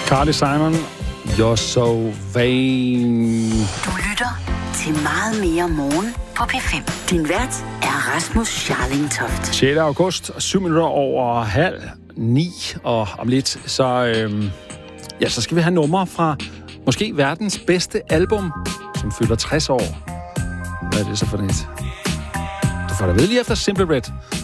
Carly Simon, You're So Vain. Du lytter til Meget Mere Morgen på P5. Din vært er Rasmus Scharlingtoft. 6. august, 7 minutter over 8:30, og om lidt, så skal vi have numre fra måske verdens bedste album, som fylder 60 år. Hvad er det så for net? Du får da ved lige efter Simple Red.